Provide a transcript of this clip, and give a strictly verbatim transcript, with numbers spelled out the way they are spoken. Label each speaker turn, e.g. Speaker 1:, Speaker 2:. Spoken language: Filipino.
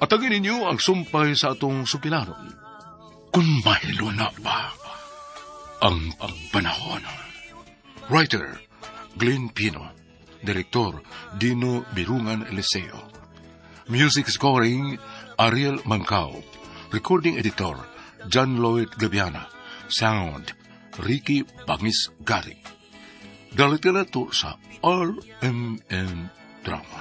Speaker 1: Atagin ninyo ang sumpay sa atong sukilanon. Kung mahilo na ba ang panahon. Writer, Glenn Pino. Direktor, Dino Birungan Eliseo. Music scoring, Ariel Mancao. Recording editor, John Lloyd Gabiana. Sound, Ricky Bangis Garing. Dali na to sa R M N Drama.